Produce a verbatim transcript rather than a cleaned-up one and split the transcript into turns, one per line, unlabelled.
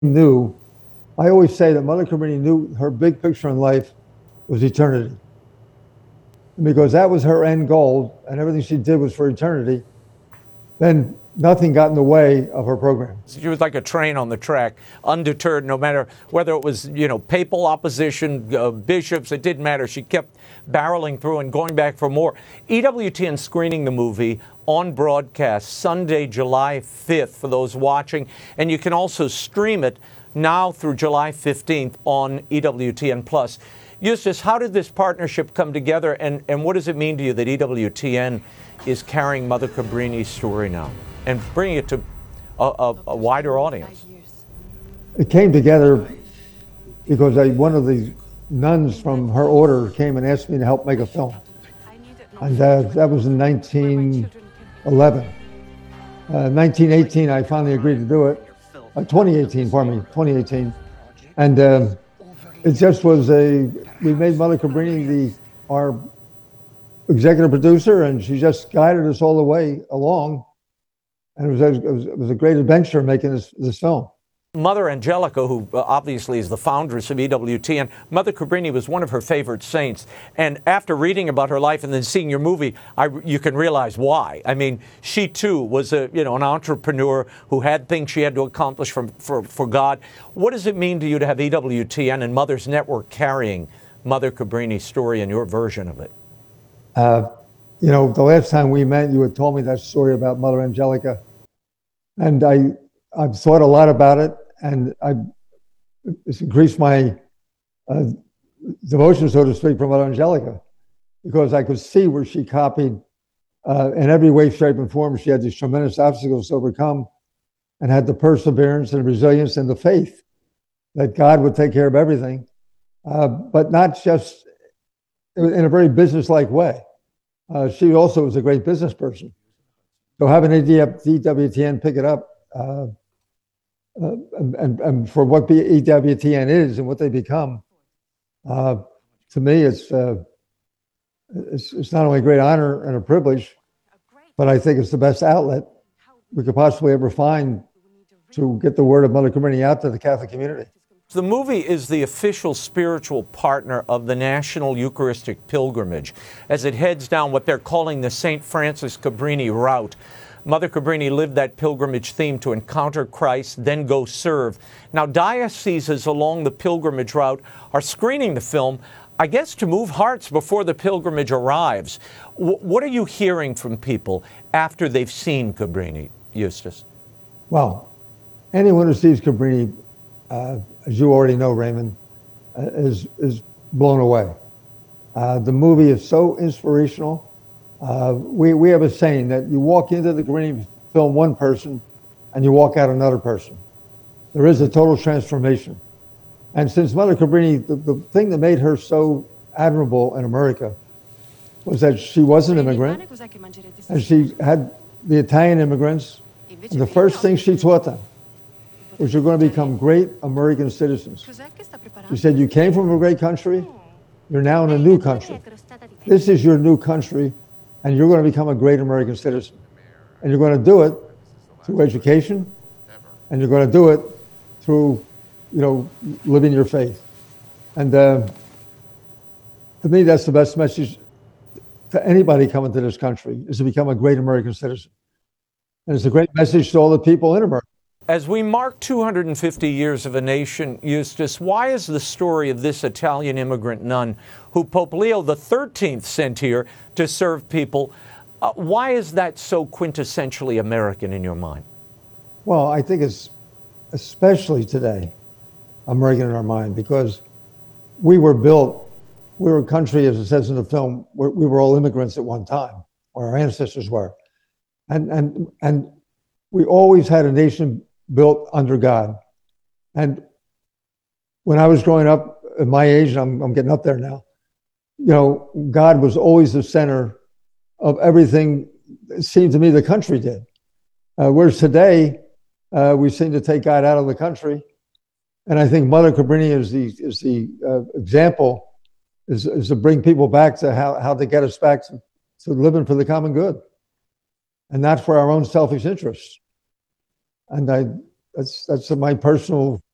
knew, I always say that Mother Cabrini knew her big picture in life was eternity. Because that was her end goal, and everything she did was for eternity, then nothing got in the way of her program.
She was like a train on the track, undeterred, no matter whether it was, you know, papal opposition, uh, bishops, it didn't matter. She kept barreling through and going back for more. E W T N screening the movie on broadcast Sunday, July fifth for those watching. And you can also stream it now through July fifteenth on E W T N Plus. Eustace, how did this partnership come together, and, and what does it mean to you that E W T N is carrying Mother Cabrini's story now and bringing it to a, a, a wider audience?
It came together because I, one of the nuns from her order came and asked me to help make a film. And uh, that was in nineteen eleven. Uh, nineteen eighteen, I finally agreed to do it. Uh, twenty eighteen, pardon me, twenty eighteen. And um, it just was a, we made Mother Cabrini the, our executive producer, and she just guided us all the way along. And it was, it was, it was a great adventure making this, this film.
Mother Angelica, who obviously is the foundress of E W T N, Mother Cabrini was one of her favorite saints. And after reading about her life and then seeing your movie, I, you can realize why. I mean, she too was a you know an entrepreneur who had things she had to accomplish for, for, for God. What does it mean to you to have E W T N and Mother's Network carrying Mother Cabrini's story and your version of it?
Uh, you know, the last time we met, you had told me that story about Mother Angelica. And I, I've thought a lot about it, and I've it's increased my uh, devotion, so to speak, for Mother Angelica, because I could see where she copied uh, in every way, shape, and form. She had these tremendous obstacles to overcome and had the perseverance and resilience and the faith that God would take care of everything, uh, but not just in a very business-like way. Uh, she also was a great business person. So having E W T N pick it up, uh, uh, and, and for what E W T N is and what they become, uh, to me, it's, uh, it's it's not only a great honor and a privilege, but I think it's the best outlet we could possibly ever find to get the word of Mother Cabrini out to the Catholic community.
The movie is the official spiritual partner of the National Eucharistic Pilgrimage as it heads down what they're calling the Saint Francis Cabrini route. Mother Cabrini lived that pilgrimage theme to encounter Christ, then go serve. Now, dioceses along the pilgrimage route are screening the film, I guess, to move hearts before the pilgrimage arrives. W- what are you hearing from people after they've seen Cabrini, Eustace?
Well, anyone who sees Cabrini, uh, as you already know, Raymond, uh, is is blown away. Uh, the movie is so inspirational. Uh, we, we have a saying that you walk into the Cabrini film one person and you walk out another person. There is a total transformation. And since Mother Cabrini, the, the thing that made her so admirable in America was that she was an immigrant, and she had the Italian immigrants, and the first thing she taught them was you're going to become great American citizens. She said, you came from a great country, you're now in a new country. This is your new country, and you're going to become a great American citizen. And you're going to do it through education, and you're going to do it through, you know, living your faith. And uh, to me, that's the best message to anybody coming to this country, is to become a great American citizen. And it's a great message to all the people in America.
As we mark two hundred fifty years of a nation, Eustace, why is the story of this Italian immigrant nun who Pope Leo the thirteenth sent here to serve people, uh, why is that so quintessentially American in your mind?
Well, I think it's especially today American in our mind, because we were built, we were a country, as it says in the film, where we were all immigrants at one time, or our ancestors were. And, and, and we always had a nation built under God. And when I was growing up at my age, and I'm, I'm getting up there now, you know, God was always the center of everything, it seemed to me, the country did. Uh, whereas today, uh, we seem to take God out of the country. And I think Mother Cabrini is the, is the uh, example, is, is to bring people back to how, how to get us back to, to living for the common good, and not for our own selfish interests. And I, that's that's my personal